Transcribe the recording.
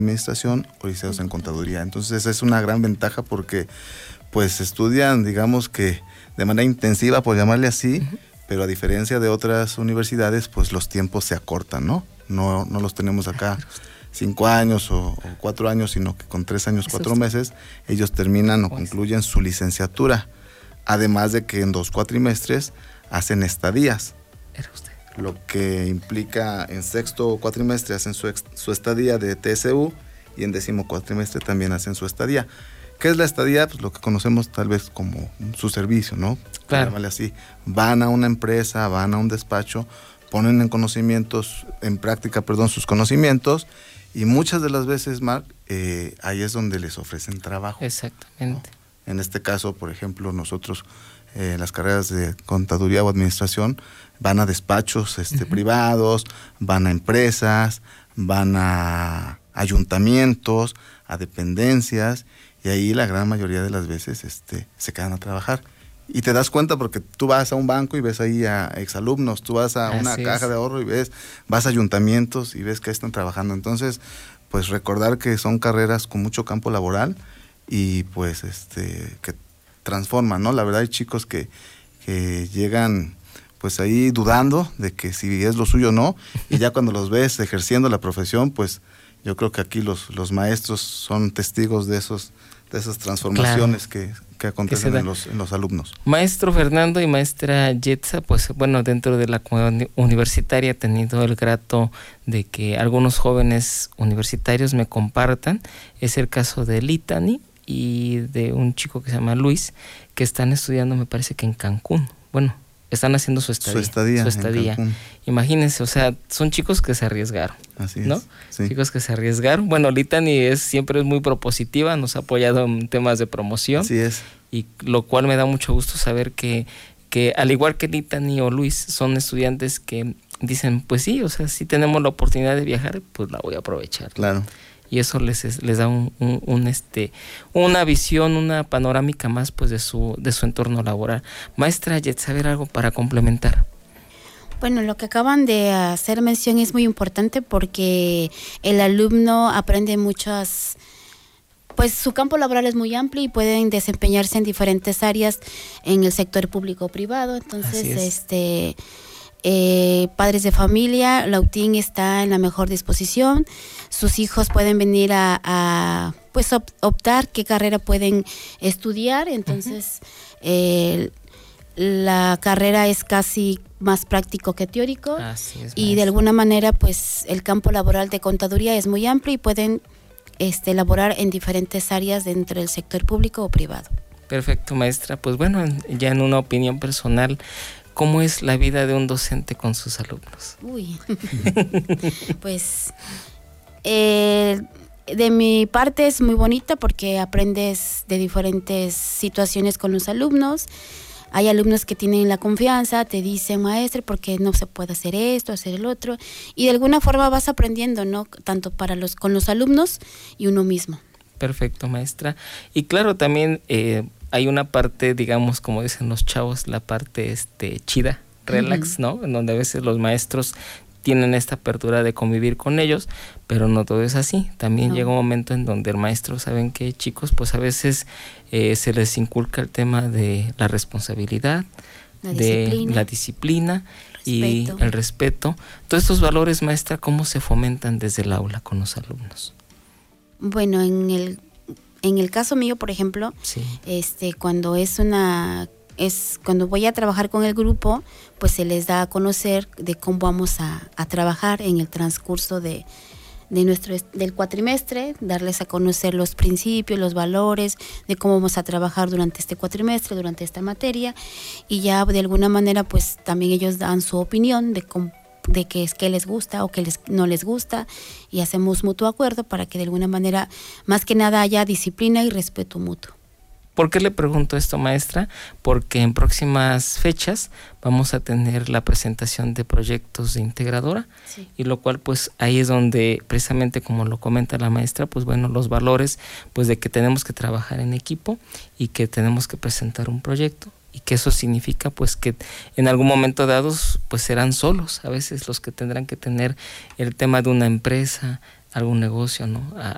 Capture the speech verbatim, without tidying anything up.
administración o licenciados en contaduría. Entonces es una gran ventaja porque pues estudian, digamos que de manera intensiva, por llamarle así, uh-huh. pero a diferencia de otras universidades, pues los tiempos se acortan, ¿no? No, no los tenemos acá cinco años o, o cuatro años, sino que con tres años, cuatro meses, ellos terminan o concluyen su licenciatura. Además de que en dos cuatrimestres hacen estadías. Era usted. Lo que implica en sexto cuatrimestre hacen su, ex, su estadía de T S U y en décimo cuatrimestre también hacen su estadía. ¿Qué es la estadía? Pues lo que conocemos tal vez como su servicio, ¿no? Claro. Vale, así. Van a una empresa, van a un despacho, ponen en conocimientos, en práctica, perdón, sus conocimientos, y muchas de las veces, Marc, eh, ahí es donde les ofrecen trabajo. Exactamente. ¿No? En este caso, por ejemplo, nosotros, eh, las carreras de contaduría o administración, van a despachos este, uh-huh. privados, van a empresas, van a ayuntamientos, a dependencias, y ahí la gran mayoría de las veces este, se quedan a trabajar. Y te das cuenta porque tú vas a un banco y ves ahí a exalumnos, tú vas a una Así caja es. de ahorro y ves, vas a ayuntamientos y ves que están trabajando. Entonces, pues recordar que son carreras con mucho campo laboral y pues este que transforman, ¿no? La verdad hay chicos que, que llegan pues ahí dudando de que si es lo suyo o no, y ya cuando los ves ejerciendo la profesión, pues yo creo que aquí los, los maestros son testigos de esos de esas transformaciones claro. que, que acontecen que en, los, en los alumnos. Maestro Fernando y maestra Yetza, pues bueno, dentro de la comunidad universitaria he tenido el grato de que algunos jóvenes universitarios me compartan. Es el caso de Litani y de un chico que se llama Luis, que están estudiando, me parece que en Cancún. Bueno, están haciendo su estadía. Su estadía. Su estadía. Imagínense, o sea, son chicos que se arriesgaron. Así es. ¿No? Sí. Chicos que se arriesgaron. Bueno, Litani es, siempre es muy propositiva, nos ha apoyado en temas de promoción. Así es. Y lo cual me da mucho gusto saber que, que al igual que Litani o Luis, son estudiantes que dicen, pues sí, o sea, si tenemos la oportunidad de viajar, pues la voy a aprovechar. Claro. Y eso les, les da un, un, un este una visión, una panorámica más pues de su de su entorno laboral. Maestra Yetza, ¿saber algo para complementar? Bueno, lo que acaban de hacer mención es muy importante porque el alumno aprende muchas, pues su campo laboral es muy amplio y pueden desempeñarse en diferentes áreas en el sector público o privado. Entonces, este Eh, padres de familia, la U T I N está en la mejor disposición, sus hijos pueden venir a, a pues optar qué carrera pueden estudiar, entonces uh-huh. eh, la carrera es casi más práctico que teórico. Así es, y de alguna manera pues el campo laboral de contaduría es muy amplio y pueden este, laborar en diferentes áreas dentro del sector público o privado. Perfecto, maestra. Pues bueno, ya en una opinión personal, ¿cómo es la vida de un docente con sus alumnos? Uy, pues eh, de mi parte es muy bonita porque aprendes de diferentes situaciones con los alumnos. Hay alumnos que tienen la confianza, te dicen, maestra, porque no se puede hacer esto, hacer el otro, y de alguna forma vas aprendiendo, ¿no? Tanto para los con los alumnos y uno mismo. Perfecto, maestra. Y claro, también eh, hay una parte, digamos, como dicen los chavos, la parte este chida, relax, uh-huh. ¿no? En donde a veces los maestros tienen esta apertura de convivir con ellos, pero no todo es así. También no. Llega un momento en donde el maestro, saben que chicos, pues a veces eh, se les inculca el tema de la responsabilidad, la de disciplina, la disciplina y respeto. el respeto. Todos estos valores, maestra, ¿cómo se fomentan desde el aula con los alumnos? Bueno, en el en el caso mío, por ejemplo, sí. este cuando es una es cuando voy a trabajar con el grupo, pues se les da a conocer de cómo vamos a, a trabajar en el transcurso de, de nuestro del cuatrimestre, darles a conocer los principios, los valores, de cómo vamos a trabajar durante este cuatrimestre, durante esta materia, y ya de alguna manera pues también ellos dan su opinión de cómo de qué es que les gusta o que les, no les gusta, y hacemos mutuo acuerdo para que de alguna manera, más que nada, haya disciplina y respeto mutuo. ¿Por qué le pregunto esto, maestra? Porque en próximas fechas vamos a tener la presentación de proyectos de integradora, sí. Y lo cual pues ahí es donde precisamente como lo comenta la maestra, pues bueno, los valores pues de que tenemos que trabajar en equipo y que tenemos que presentar un proyecto. Y que eso significa pues que en algún momento dados pues serán solos a veces los que tendrán que tener el tema de una empresa, algún negocio, ¿no? A,